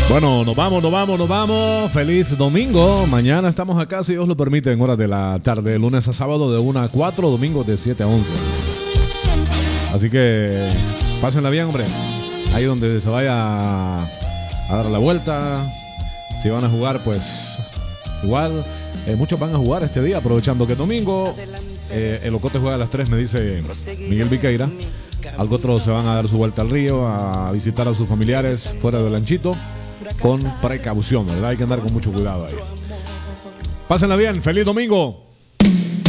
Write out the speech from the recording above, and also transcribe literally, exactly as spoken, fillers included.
Bueno, nos vamos, nos vamos, nos vamos. Feliz domingo. Mañana estamos acá, si Dios lo permite, en horas de la tarde, lunes a sábado de una a cuatro, domingos de siete a once. Así que pásenla bien, hombre. Ahí donde se vaya a, a dar la vuelta. Si van a jugar, pues igual. Eh, muchos van a jugar este día, aprovechando que es domingo. Eh, el Ocote juega a las tres, me dice Miguel Viqueira. Algo otros se van a dar su vuelta al río, a visitar a sus familiares fuera del Lanchito, con precaución, ¿verdad? Hay que andar con mucho cuidado ahí. Pásenla bien, feliz domingo.